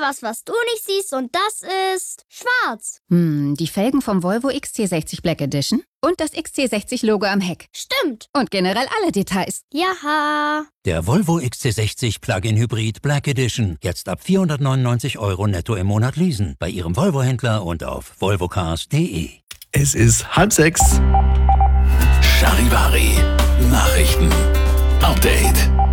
was du nicht siehst und das ist schwarz. Die Felgen vom Volvo XC60 Black Edition und das XC60-Logo am Heck. Stimmt. Und generell alle Details. Jaha. Der Volvo XC60 Plug-in Hybrid Black Edition. Jetzt ab 499 € netto im Monat leasen. Bei Ihrem Volvo-Händler und auf volvocars.de. Es ist 5:30. Charivari. Nachrichten. Update.